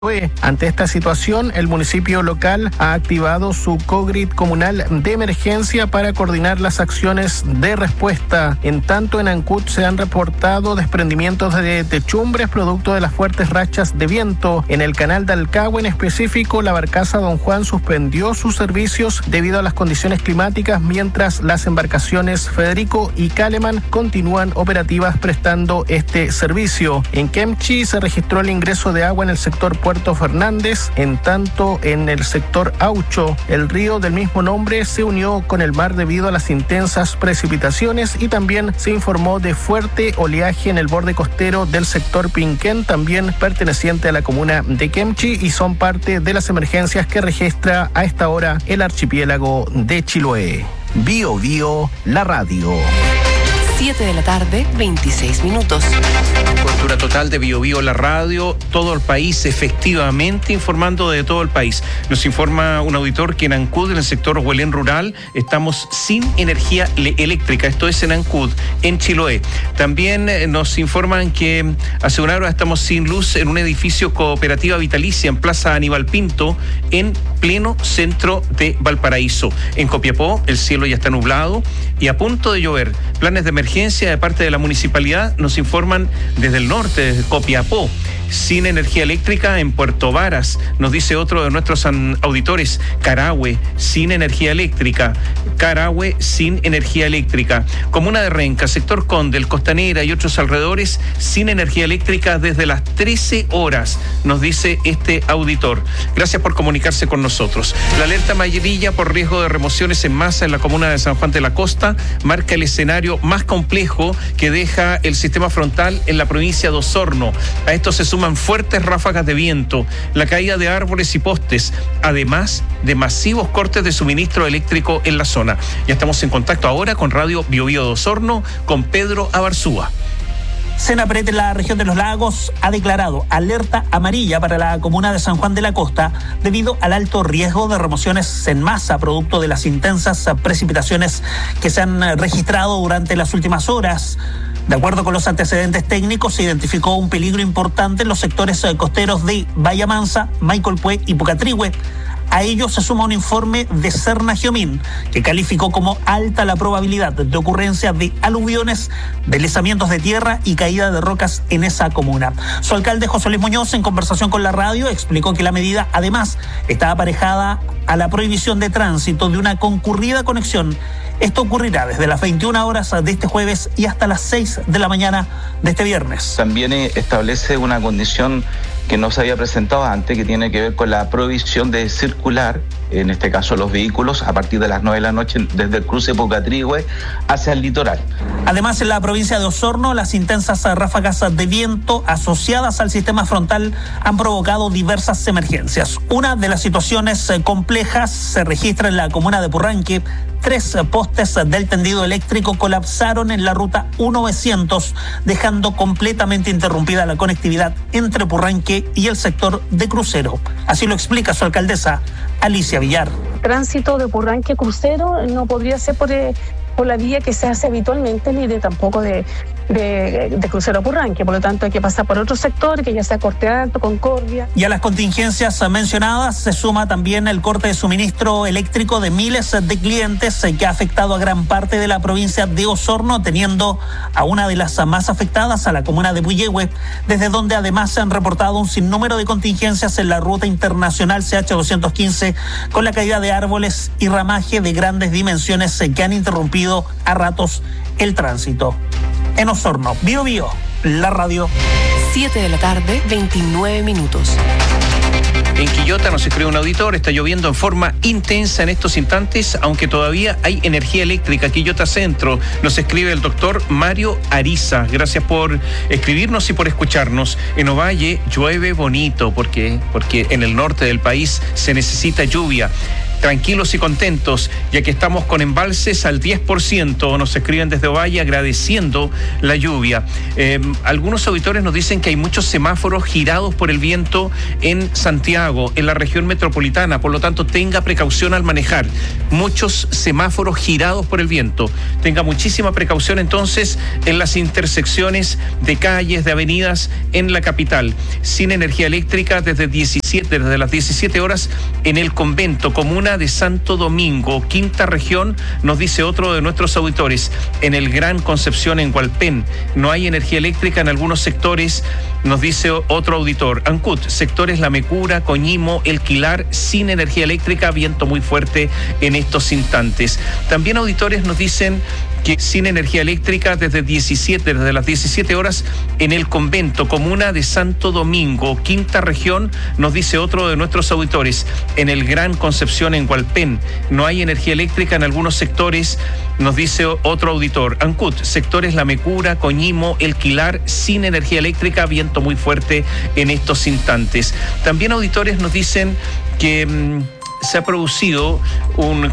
Ante esta situación, el municipio local ha activado su cogrid comunal de emergencia para coordinar las acciones de respuesta. En tanto, en Ancud se han reportado desprendimientos de techumbres producto de las fuertes rachas de viento. En el canal de Alcagüe, en específico, la barcaza Don Juan suspendió sus servicios debido a las condiciones climáticas, mientras las embarcaciones Federico y Caleman continúan operativas prestando este servicio. En Kemchi se registró el ingreso de agua en el sector Puerto Fernández. En tanto, en el sector Aucho, el río del mismo nombre se unió con el mar debido a las intensas precipitaciones, y también se informó de fuerte oleaje en el borde costero del sector Pinquén, también perteneciente a la comuna de Kemchi, y son parte de las emergencias que registra a esta hora el archipiélago de Chiloé. Bio Bio, la radio. 7 de la tarde, 26 minutos. Cobertura total de Bio Bio, la radio, todo el país, efectivamente informando de todo el país. Nos informa un auditor que en Ancud, en el sector Huelén rural, estamos sin energía eléctrica. Esto es en Ancud, en Chiloé. También nos informan que hace una hora estamos sin luz en un edificio Cooperativa Vitalicia en Plaza Aníbal Pinto, en pleno centro de Valparaíso. En Copiapó, el cielo ya está nublado y a punto de llover. Planes de emergencia de parte de la municipalidad nos informan desde el norte, desde Copiapó. Sin energía eléctrica en Puerto Varas, nos dice otro de nuestros auditores. Carahue, sin energía eléctrica. Carahue, sin energía eléctrica. Comuna de Renca, sector Condel, Costanera y otros alrededores, sin energía eléctrica desde las 13 horas, nos dice este auditor. Gracias por comunicarse con nosotros. La alerta amarilla por riesgo de remociones en masa en la comuna de San Juan de la Costa marca el escenario más complejo que deja el sistema frontal en la provincia de Osorno. A esto se suman fuertes ráfagas de viento, la caída de árboles y postes, además de masivos cortes de suministro eléctrico en la zona. Ya estamos en contacto ahora con Radio Bio Bio de Osorno, con Pedro Abarzúa. Senapred en la región de los lagos ha declarado alerta amarilla para la comuna de San Juan de la Costa debido al alto riesgo de remociones en masa producto de las intensas precipitaciones que se han registrado durante las últimas horas. De acuerdo con los antecedentes técnicos, se identificó un peligro importante en los sectores costeros de Bahía Mansa, Maicolpué y Pucatrihue. A ello se suma un informe de Serna Giomín, que calificó como alta la probabilidad de ocurrencia de aluviones, deslizamientos de tierra y caída de rocas en esa comuna. Su alcalde, José Luis Muñoz, en conversación con la radio, explicó que la medida, además, está aparejada a la prohibición de tránsito de una concurrida conexión. Esto ocurrirá desde las 21 horas de este jueves y hasta las 6 de la mañana de este viernes. También establece una condición que no se había presentado antes, que tiene que ver con la prohibición de circular, en este caso los vehículos, a partir de las 9 de la noche desde el cruce Pucatrihue hacia el litoral. Además, en la provincia de Osorno, las intensas ráfagas de viento asociadas al sistema frontal han provocado diversas emergencias. Una de las situaciones complejas se registra en la comuna de Purranque. 3 postes del tendido eléctrico colapsaron en la ruta 1900, dejando completamente interrumpida la conectividad entre Purranque y el sector de Crucero. Así lo explica su alcaldesa, Alicia Villar. Tránsito de Purranque Crucero no podría ser por la vía que se hace habitualmente, ni tampoco de Crucero Purranque. Por lo tanto, hay que pasar por otro sector, que ya sea Corte Alto, Concordia. Y a las contingencias mencionadas se suma también el corte de suministro eléctrico de miles de clientes que ha afectado a gran parte de la provincia de Osorno, teniendo a una de las más afectadas, a la comuna de Puyehue, desde donde además se han reportado un sinnúmero de contingencias en la ruta internacional CH215, con la caída de árboles y ramaje de grandes dimensiones que han interrumpido a ratos el tránsito. En Osorno, Bio Bio, la radio. 7 de la tarde, 29 minutos. En Quillota nos escribe un auditor, está lloviendo en forma intensa en estos instantes, aunque todavía hay energía eléctrica. Quillota Centro, nos escribe el doctor Mario Ariza. Gracias por escribirnos y por escucharnos. En Ovalle llueve bonito porque en el norte del país se necesita lluvia. tranquilos y contentos, ya que estamos con embalses al 10%. Nos escriben desde Ovalle agradeciendo la lluvia. Algunos auditores nos dicen que hay muchos semáforos girados por el viento en Santiago, en la región metropolitana, por lo tanto tenga precaución al manejar. Muchos semáforos girados por el viento. Tenga muchísima precaución entonces en las intersecciones de calles, de avenidas en la capital. Sin energía eléctrica desde las 17 horas en el convento, comuna de Santo Domingo, quinta región, nos dice otro de nuestros auditores. En el Gran Concepción, en Hualpén, no hay energía eléctrica en algunos sectores, nos dice otro auditor. Ancud, sectores La Mecura, Coñimo, El Quilar, sin energía eléctrica, viento muy fuerte en estos instantes. También auditores nos dicen que sin energía eléctrica desde las 17 horas en el convento, comuna de Santo Domingo, quinta región, nos dice otro de nuestros auditores. En el Gran Concepción, en Hualpén, no hay energía eléctrica en algunos sectores, nos dice otro auditor. Ancud, sectores La Mecura, Coñimo, El Quilar, sin energía eléctrica, viento muy fuerte en estos instantes. También auditores nos dicen que se ha producido un